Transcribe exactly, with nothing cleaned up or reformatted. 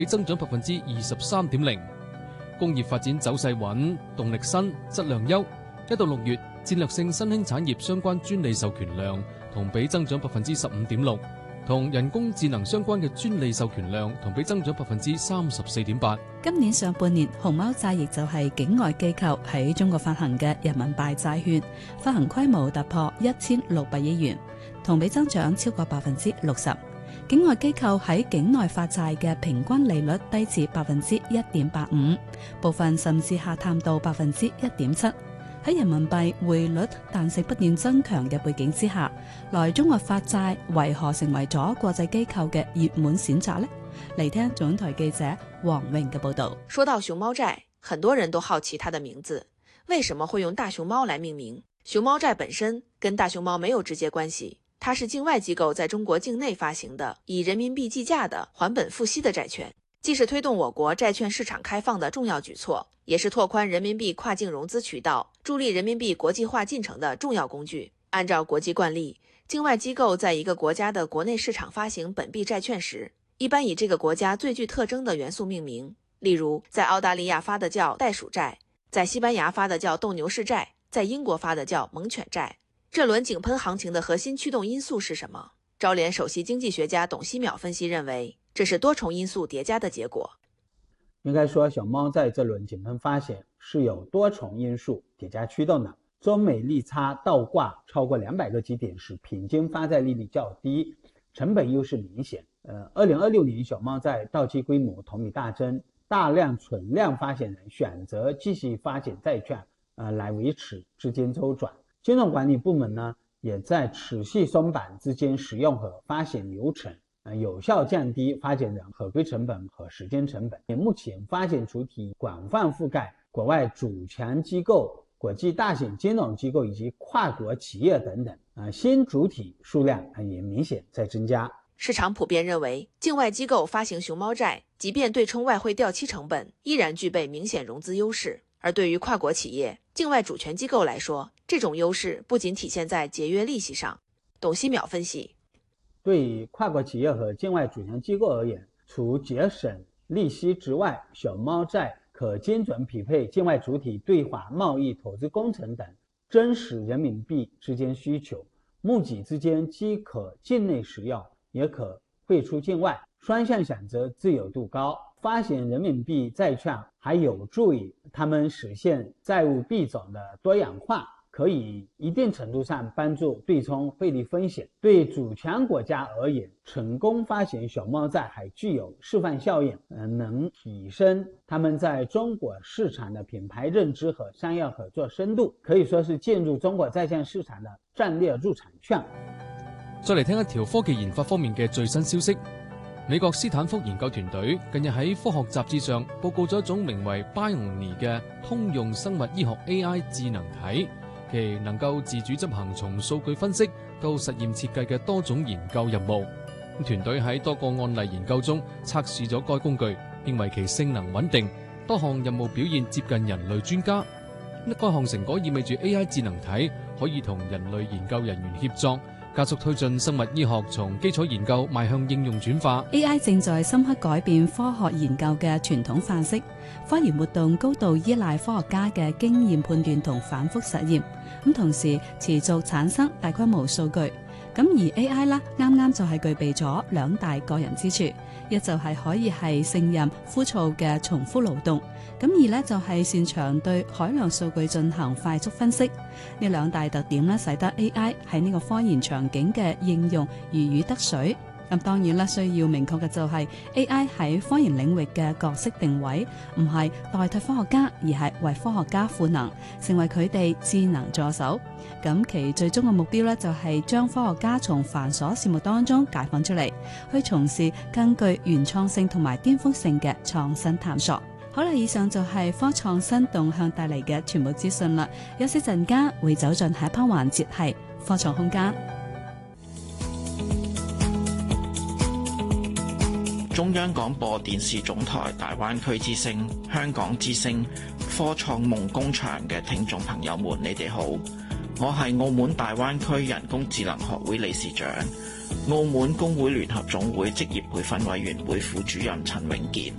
增長百分之二十三點零。工業發展走勢穩，動力新，質量優。一到六月，戰略性新興產業相關專利授權量同比增長百分之十五點六，同人工智能相關嘅專利授權量同比增長百分之三十四點八。 今年上半年，熊貓債亦就係境外機構喺中國發行嘅人民幣債券，發行規模突破一千六百億元，同比增長超過百分之六十。境外機構喺境內發債嘅平均利率低至百分之一點八五，部分甚至下探到百分之一點七。喺人民幣匯率彈性不斷增強嘅背景之下，來中國發債為何成為咗國際機構嘅熱門選擇呢？嚟聽總台記者黃穎嘅報道。 說到熊貓債，很多人都好奇它的名字，為什麼會用大熊貓來命名？熊貓債本身跟大熊貓沒有直接關係，它是境外機構在中國境內發行的，以人民幣計價的還本付息的債券，既是推動我國債券市場開放的重要舉措，也是拓寬人民幣跨境融資渠道、助力人民幣國際化進程的重要工具。按照國際慣例，境外機構在一個國家的國內市場發行本幣債券時，一般以這個國家最具特徵的元素命名。例如，在澳大利亞發的叫袋鼠債，在西班牙發的叫鬥牛士債，在英國發的叫猛犬債。這輪井噴行情的核心驅動因素是什麼？招聯首席經濟學家董希淼分析認為，這是多重因素疊加的結果。 應該說，熊貓債這輪井噴發行是有多重因素疊加驅動的。中美利差倒掛超過兩百個基點時，平均發債利率較低，成本優勢明顯。呃，二零二六年熊貓債到期規模同比大增，大量存量發行人選擇繼續發行債券，呃，來維持資金周轉。金融管理部門呢，也在持續鬆綁資金使用和發行流程，呃，有效降低發行人合規成本和時間成本。目前發行主體廣泛覆蓋國外主權機構、國際大型金融機構以及跨國企業等等，呃，新主體數量也明顯在增加。 市場普遍認為，境外機構發行熊貓債，即便對沖外匯掉期成本，依然具備明顯融資優勢。而對於跨國企業、境外主權機構來說，這種優勢不僅體現在節約利息上。董希淼分析， 對於跨國企業和境外主權機構而言，除節省利息之外，熊貓債可精準匹配境外主體對華貿易、投資工程等真實人民幣之間需求，募集資金既可境內使用，也可匯出境外，雙向選擇自由度高。發行人民幣債券還有助於他們實現債務幣種的多樣化，可以一定程度上幫助對沖匯率風險。對主權國家而言，成功發行熊貓債還具有示範效應，嗯，能提升他們在中國市場的品牌認知和商業合作深度，可以說是進入中國債券市場的戰略入場券。 再嚟聽一條科技研發方面嘅最新消息。美國斯坦福研究團隊近日喺科學雜誌上報告咗一種名為 Bionic 嘅通用生物醫學 A I 智能體，其能夠自主執行從數據分析到實驗設計嘅多種研究任務。團隊喺多個案例研究中測試咗該工具，認為其性能穩定，多項任務表現接近人類專家。該項成果意味住 A I 智能體可以同人類研究人員協作，加速推進生物醫學從基礎研究邁向應用轉化。 A I 正在深刻改變科學研究嘅傳統範式，科研活動高度依賴科學家嘅經驗判斷同反覆實驗，咁同時持續產生大規模數據。咁而 A I 啦，啱啱就係具備咗兩大個人之處，一就係可以係勝任枯燥嘅重複勞動，咁二呢就係擅長對海量數據進行快速分析。呢兩大特點呢，使得 A I 喺呢個科研場景嘅應用如魚得水。咁當然啦，需要明確嘅就係 A I 喺科研領域嘅角色定位，唔係代替科學家，而係為科學家賦能，成為佢哋智能助手。咁其最終嘅目標咧，就係將科學家從繁瑣事務當中解放出嚟，去從事更具原創性同埋顛覆性嘅創新探索。好啦，以上就係科創新動向帶嚟嘅全部資訊啦。休息陣間會走進下一 part 環節，係科創空間。 中央廣播電視總台大灣區之聲、香港之聲、科創夢工場嘅聽眾朋友們，你哋好， 我係澳門大灣區人工智能學會理事長、澳門工會聯合總會職業培訓委員會副主任陳永傑。